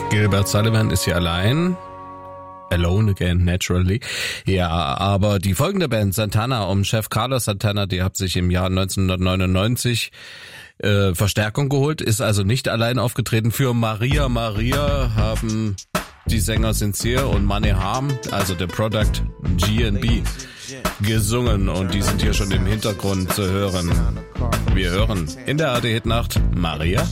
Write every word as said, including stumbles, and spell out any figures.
Gilbert Sullivan ist hier allein. Alone again, naturally. Ja, aber die folgende Band, Santana um Chef Carlos Santana, die hat sich im Jahr neunzehnhundertneunundneunzig äh, Verstärkung geholt, ist also nicht allein aufgetreten. Für Maria Maria haben die Sänger Sincere und Money Harm, also der Product G and B, gesungen und die sind hier schon im Hintergrund zu hören. Wir hören in der A R D Hitnacht Maria.